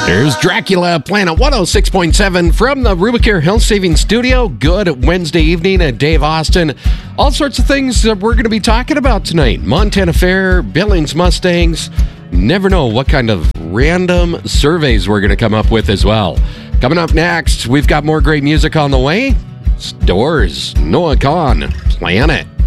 There's Dracula, Planet 106.7 from the Rubicare Health Savings Studio. Good Wednesday evening at Dave Austin. All sorts of things that we're going to be talking about tonight. Montana Fair, Billings Mustangs. Never know what kind of random surveys we're going to come up with as well. Coming up next, we've got more great music on the way. Doors, Noah Kahan, Planet.